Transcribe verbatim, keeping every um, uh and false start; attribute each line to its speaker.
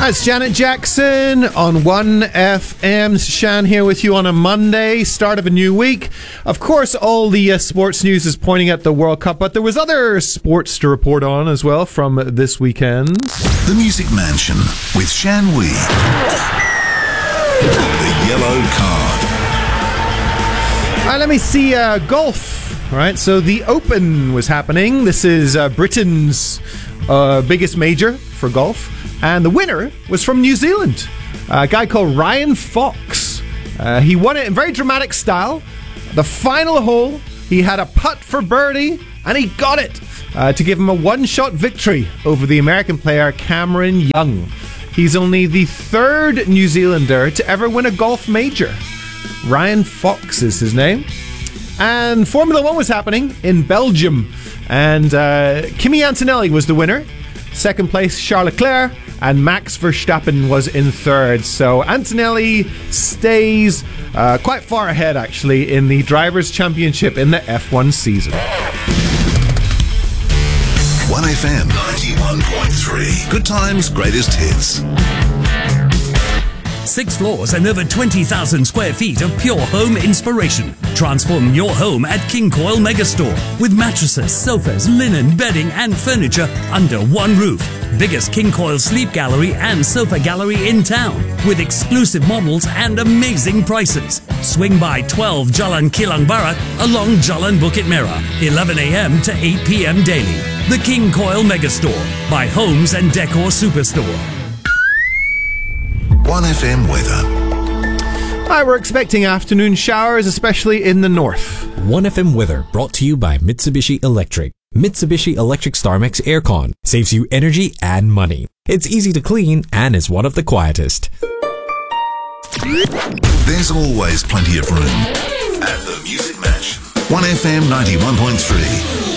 Speaker 1: Hi, it's Janet Jackson on one F M. This is Shan here with you on a Monday, start of a new week. Of course, all the uh, sports news is pointing at the World Cup, but there was other sports to report on as well from this weekend.
Speaker 2: The Music Mansion with Shan Wee. The yellow card.
Speaker 1: All right, let me see uh, golf. All right, so the Open was happening. This is uh, Britain's uh, biggest major for golf. And the winner was from New Zealand, a guy called Ryan Fox. Uh, he won it in very dramatic style. The final hole, he had a putt for birdie, and he got it uh, to give him a one-shot victory over the American player Cameron Young. He's only the third New Zealander to ever win a golf major. Ryan Fox is his name. And Formula One was happening in Belgium, and uh, Kimi Antonelli was the winner. Second place, Charles Leclerc, and Max Verstappen was in third. So Antonelli stays uh, quite far ahead, actually, in the Drivers' Championship in the F one season.
Speaker 2: one F M ninety-one point three. Good times, greatest hits.
Speaker 3: Six floors and over twenty thousand square feet of pure home inspiration. Transform your home at King Coil Megastore with mattresses, sofas, linen, bedding and furniture under one roof. Biggest King Coil sleep gallery and sofa gallery in town with exclusive models and amazing prices. Swing by twelve Jalan Kilang Barat along Jalan Bukit Merah, eleven a.m. to eight p.m. daily. The King Coil Megastore by Homes and Decor Superstore.
Speaker 2: one F M weather.
Speaker 1: Hi, we're expecting afternoon showers, especially in the north.
Speaker 4: one F M weather brought to you by Mitsubishi Electric. Mitsubishi Electric StarMax Aircon saves you energy and money. It's easy to clean and is one of the quietest.
Speaker 2: There's always plenty of room at the Music Mansion. one F M ninety-one point three.